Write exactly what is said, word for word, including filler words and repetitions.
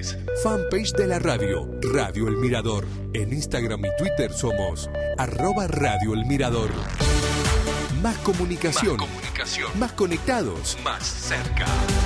sociales. Fanpage de la radio, Radio El Mirador. En Instagram y Twitter somos arroba Radio El Mirador. Más comunicación. Más comunicación. Más conectados. Más cerca.